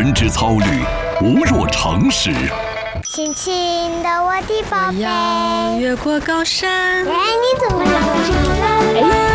言之操虑，无若常识。 轻轻的我的宝贝， 我要越过高山。 哎，你怎么了？